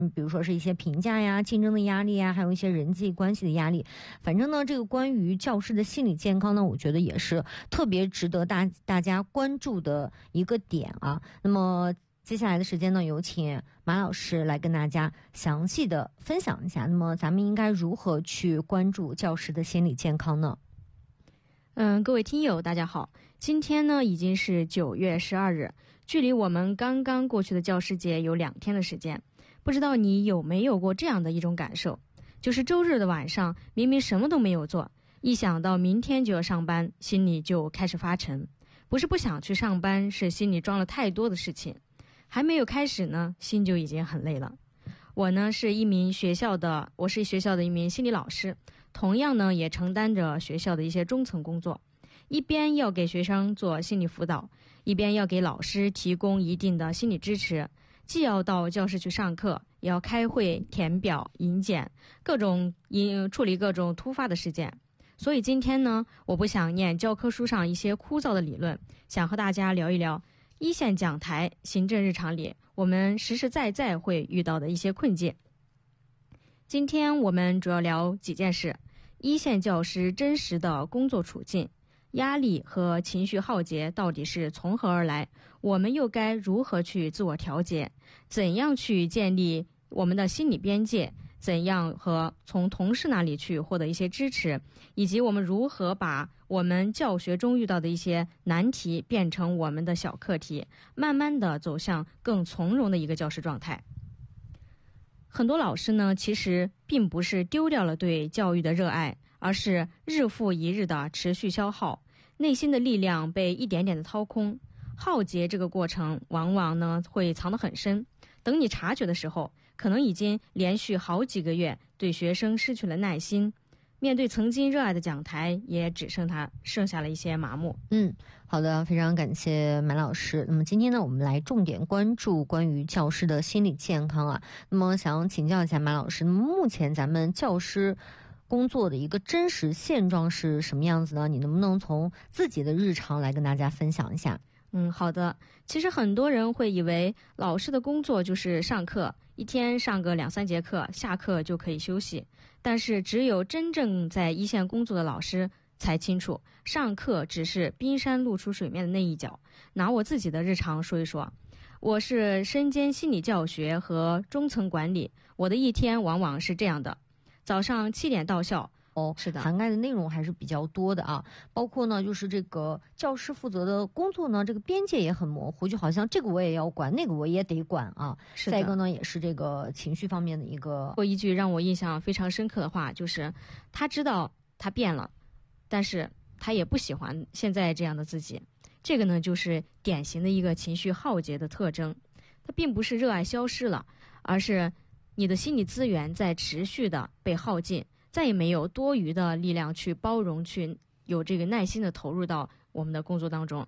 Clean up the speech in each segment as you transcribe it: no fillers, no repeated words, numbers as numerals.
比如说是一些评价呀、竞争的压力呀，还有一些人际关系的压力。反正呢，这个关于教师的心理健康呢，我觉得也是特别值得大家关注的一个点啊。那么接下来的时间呢，有请马老师来跟大家详细的分享一下，那么咱们应该如何去关注教师的心理健康呢？ 各位听友大家好，今天呢已经是9月12日，距离我们刚刚过去的教师节有2天的时间。不知道你有没有过这样的一种感受，就是周日的晚上明明什么都没有做，一想到明天就要上班，心里就开始发沉。不是不想去上班，是心里装了太多的事情，还没有开始呢，心就已经很累了。我呢是学校的一名心理老师，同样呢也承担着学校的一些中层工作，一边要给学生做心理辅导，一边要给老师提供一定的心理支持，既要到教室去上课，也要开会、填表、引检，处理各种突发的事件。所以今天呢，我不想念教科书上一些枯燥的理论，想和大家聊一聊一线讲台行政日常里我们实实在在会遇到的一些困境。今天我们主要聊几件事：一线教师真实的工作处境，压力和情绪耗竭到底是从何而来，我们又该如何去自我调节，怎样去建立我们的心理边界，怎样和从同事那里去获得一些支持，以及我们如何把我们教学中遇到的一些难题变成我们的小课题，慢慢的走向更从容的一个教师状态。很多老师呢，其实并不是丢掉了对教育的热爱，而是日复一日的持续消耗，内心的力量被一点点的掏空。耗竭这个过程往往呢会藏得很深，等你察觉的时候，可能已经连续好几个月对学生失去了耐心，面对曾经热爱的讲台，也只剩下了一些麻木。 好的，非常感谢马老师。那么今天呢，我们来重点关注关于教师的心理健康啊。那么想请教一下马老师，那么目前咱们教师工作的一个真实现状是什么样子呢？你能不能从自己的日常来跟大家分享一下？ 好的。其实很多人会以为老师的工作就是上课，一天上个2-3节课，下课就可以休息。但是只有真正在一线工作的老师才清楚，上课只是冰山露出水面的那一角。拿我自己的日常说一说，我是身兼心理教学和中层管理，我的一天往往是这样的：早上7点到校。 是的，涵盖的内容还是比较多的啊，包括呢，就是这个教师负责的工作呢，这个边界也很模糊，就好像这个我也要管，那个我也得管啊。再一个呢，也是这个情绪方面的一个。 一句让我印象非常深刻的话，就是他知道他变了，但是他也不喜欢现在这样的自己。这个呢，就是典型的一个情绪耗竭的特征。它并不是热爱消失了，而是你的心理资源在持续的被耗尽，再也没有多余的力量去包容，去有这个耐心的投入到我们的工作当中。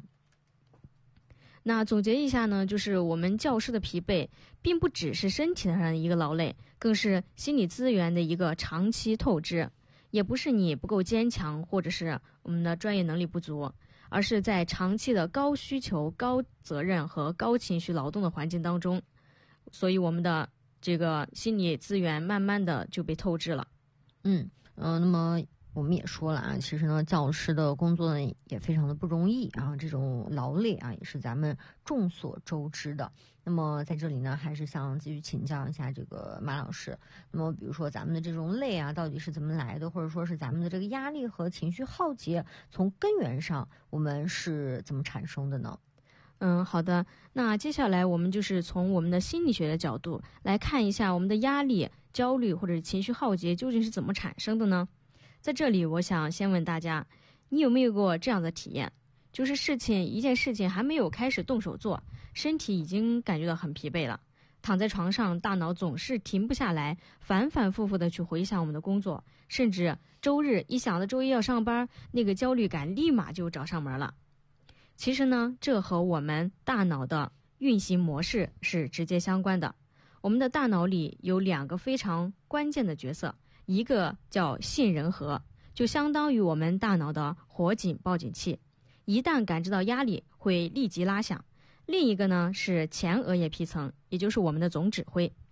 那总结一下呢，就是我们教师的疲惫并不只是身体上的一个劳累，更是心理资源的一个长期透支，也不是你不够坚强，或者是我们的专业能力不足，而是在长期的高需求、高责任和高情绪劳动的环境当中，所以我们的这个心理资源慢慢的就被透支了。 那么我们也说了啊，其实呢，教师的工作呢也非常的不容易啊，这种劳累啊也是咱们众所周知的。那么在这里呢，还是想继续请教一下这个马老师。那么比如说咱们的这种累啊，到底是怎么来的，或者说是咱们的这个压力和情绪耗竭，从根源上我们是怎么产生的呢？ 好的。那接下来我们就是从我们的心理学的角度来看一下我们的压力、焦虑或者情绪耗竭究竟是怎么产生的呢？在这里我想先问大家，你有没有过这样的体验，就是一件事情还没有开始动手做，身体已经感觉到很疲惫了，躺在床上，大脑总是停不下来，反反复复的去回想我们的工作，甚至周日一想到周一要上班，那个焦虑感立马就找上门了。其实呢，这和我们大脑的运行模式是直接相关的。我们的大脑里有2个非常关键的角色，一个叫杏仁核，就相当于我们大脑的火警报警器，一旦感知到压力会立即拉响。另一个呢是前额叶皮层，也就是我们的总指挥。